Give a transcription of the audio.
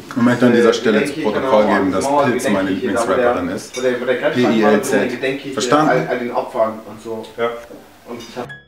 Ich möchte an dieser Stelle zu Protokoll geben, dass Pilz meine Lieblingsrapperin ist. PILZ. Verstanden? All den Opfern und so. Ja. Und ich hab